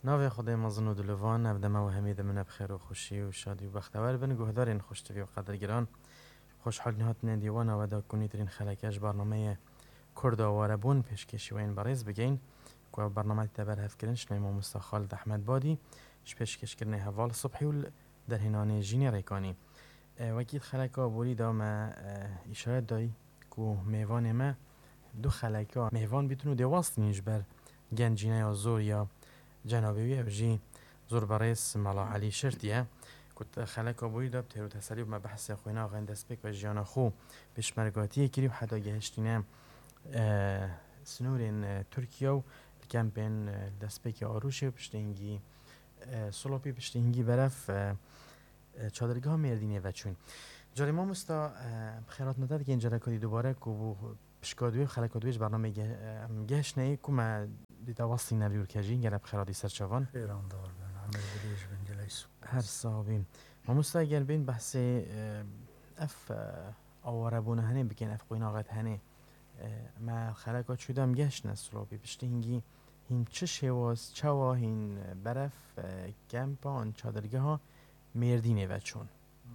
ناوی خدای مزن و دلوان نبدم و همید من بخیر و خوشی و شادی و بختور بن گهدارین خوشتوی و قدرگران خوشحال نهاتن دیوان و دا کنیترین خلکش برنامه کرد و عربون پیشکشی و این بریز بگین که برنامه تبر هف کرنش نیمو مستخال احمد بادی پیشکش کرنه حوال صبحی و در هنانه جینی ریکانی وکیل خلکا بولی دا ما اشاره دای که میوان ما دو خلکا میوان بیتونو دیواست نیش بر گنجینه یا زور یا جنابی بجی زور برئيس ملا علي شرطية كنت خلك أبوي ده بتهرو تسالي وما بحث أخوينا غين دسبك وجيانا خو بشمرقاتية كريم حدا جهشتنا سنورين تركيا و الكامبين دسبك آروشة بشتنجي سلوبي بشتنجي برف چادرگاه مردینه و چون جاری ما مستا بخیرات نداد که اینجا رکادی دوباره که پشکادوی خلکادویش برنامه گهش نه که ما دیتا واسطی نبیور کجی گره بخیراتی سرچوان خیران دار بن عمل بلیش بن جلیسو هر صابین ما مستا اگر بین بحث اف آواره بونه هنه بکن اف قوین آقات هنه ما خلکات شدم گهش نسلوبی بشتی هنگی هین چه شواز چوا هین برف کمپان چادرگاه ها مردینه و چون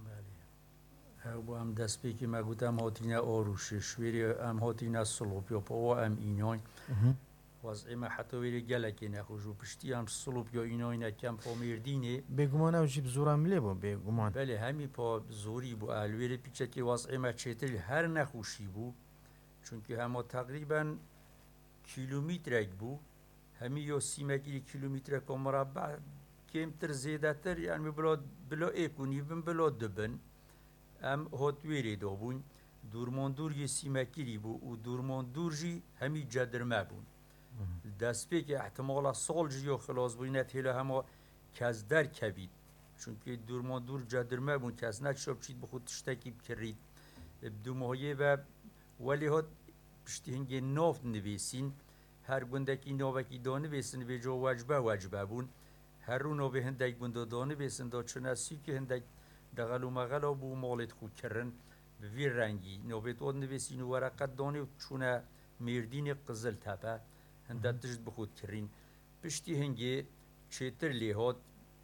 بله او هم دست بی که ما گفتم هاتینا آروشه شویری هم هاتینا سلوپیا پا هم اینای وضعی ما حتی ویری گلکی نخوشو پشتی هم سلوپیا اینای نکم پا مردینه بگمان او جیب زورم لیبو بگمان بله همی پا زوری بو الویری پیچه که وضعی ما چیتری هر نخوشی بو چونکه همه تقریبا کیلومترک بو همی یا سیمگیری کیلومترک و مربع کمتر زیاده تر یعنی بلا ایکونی بن بلا دبن ام هاتویری دو بون دورماندور یه سیمکیری بو و دورماندور جی همی جدرمه بون دست پی که احتمالا سال جیو خلاص بوینت هیله همه کز در کبید چونکه دورماندور جدرمه بون کز نچشاب چید بخود تشتکی بکرید بدو ماهیه و ولی هات پشتی هنگی نافت نویسین هر گندکی ناوکی دانه بیسن به جا وجبه بون هر رو ناوی هندک گنده دانه بیسن دا چناسی که هندک دغلو مغلا بو مالت خود کرن به ویر رنگی ناوی داد نویسین و ورقت دانه و چونه مردین قزل تپه هندک تجد بخود کرین پشتی هنگی چیتر لیهات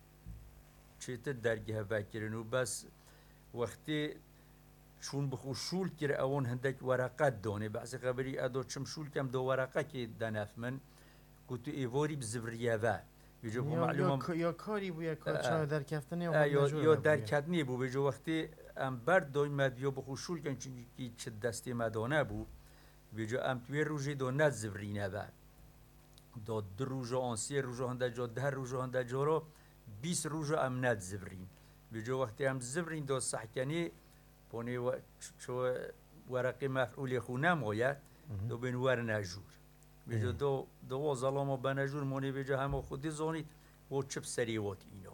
چیتر درگه بکرن و بس وقتی چون بخو شول کر اون هندک ورقت دانه بعضی خبری ادو چم شول کم دو ورقه که دنف من گوتو ایواری بزوریه و بیجو معلومه یا کاری بو یا کار چای در کفتنی یا در کدنی بو بیجو وقتی ام برد دوی مدیو بخو شول کن چونکی چه دستی مدانه بو بیجو ام توی روزی دو ند زورینه و دو در روزا آنسی روزا هنده جا ده روزا هنده جا رو 20 روزا ام ند زورین بیجو وقتی ام زورین دو سحکنی پونی چو ورقی مفعولی خونه مایه دو بین ور نجور بیجا دو ظلام و بنجور مونی بیجا همه خودی زانید و چپ سریوات اینا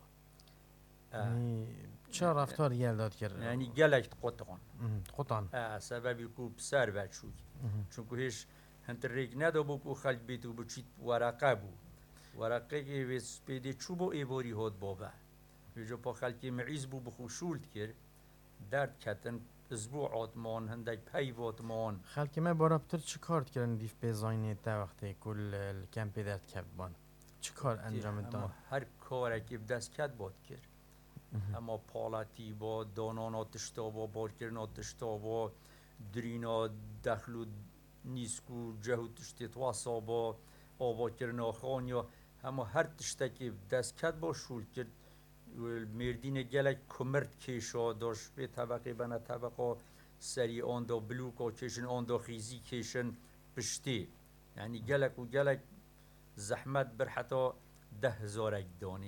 چه رفتار یلداد کرد؟ یعنی گلکت قطعان سببی که بسر بچوی چون که هیچ هنتر ریک ندو بو که خلق بیتو بچید ورقه بو ورقه که ویس پیده چوب و ایواری هاد بابا بیجا پا خلقی معیز بو بخوشولد کرد درد کتن اسبوعات مان هندک پیوات مان خلک ما بارابتر چه کار کردن دیف بزاینه تا وقتی کل کمپی درد کرد بان چه کار انجام داد هر کاری که دست کرد باد کرد اما پالاتی با دانانا تشتا با بارکرنا تشتا با درینا دخلو نیسکو جهو تشتی تواسا با آبا کرنا خانیا اما هر تشتا که دست کرد با شول کرد مردین گلک کمرد کشا داشت به طبقه بنا طبقه سری آن دا بلوکا کشن آن دا خیزی کشن پشتی یعنی گلک و گلک زحمت بر حتی 10,000 دانه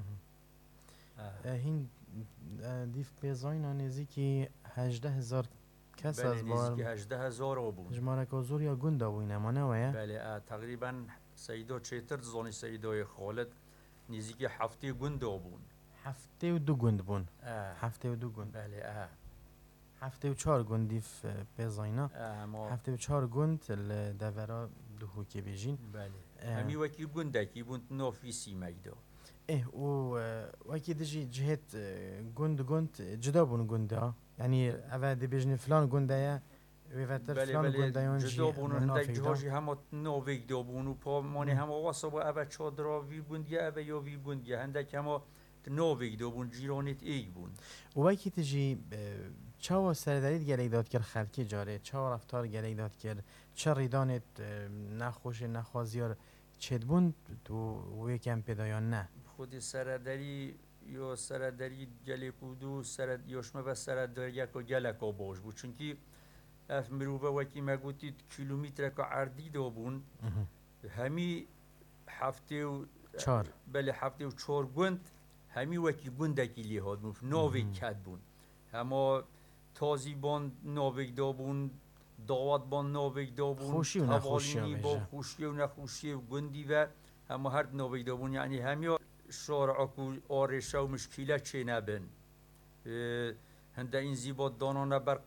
هین دیف بزاینا نزدیکی 18,000 کس از بار نزدیکی 18,000 بود جماره کوزور یا گنده بوینه ما نویه بله تقریبا سیدا چیتر زانی سیدای خالد نزدیکی 7 گنده بون 72 گند بون 72 گند بله 74 گند دیف بزاینا 74 گند دورا دهو که بیجین بله همی وکی گنده کی بوند نافیسی میدا و وکی دجی جهت گند جدا بون گنده یعنی اول دی بیجن فلان گنده ویفتر بله فلان بله گندایان جی جدا بون هندک نافیک دا جهاجی همه نویگ دو بون و پا مانی همه واسه با اوه چادرا وی گندگه اوه یا وی گندگه هندک همه نویگ دو بون جیرانت ایگ بون و وکی تجی چاو سردارید گلی داد کرد خلکی جاره چاو رفتار گلی داد کرد چه ریدانت نخوش نخوازیار چید بون تو و یکم پیدایان نه خود سرداری یا سرداری گلی کودو سرد یاشمه و سرداری یک و گلک و باش بود چونکی اف مروفه وکی مگوتید کیلومتر که عردی دو بون همی هفته و چار بله هفته و چهار گند همی وکی گندکی لی هاد بون ناوی کد بون اما تازی بان ناوی دا بون دعوت بان ناوی دا بون خوشی و نخوشی حوالینی با آویجه خوشی و نخوشی و گندی و اما هر ناوی دا بون یعنی همی شارع کو آرشه و مشکله چه نبن هنده این زیبا دانانه بر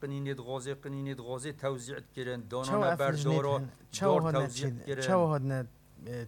قنینید غازه توزیعت کرن چاو دانانه بر افرجنید دارا چاو دار هاد توزیعت نچید کرن چاو هاد